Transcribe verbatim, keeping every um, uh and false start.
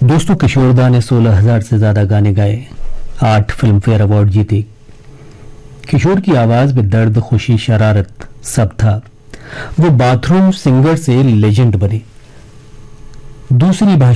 दोस्तों, किशोरदा ने सोलह हजार से ज्यादा गाने गाए, आठ फिल्म फेयर अवार्ड जीते। किशोर की आवाज में दर्द, खुशी, शरारत सब था। वो बाथरूम सिंगर से लेजेंड बने। दूसरी भाषा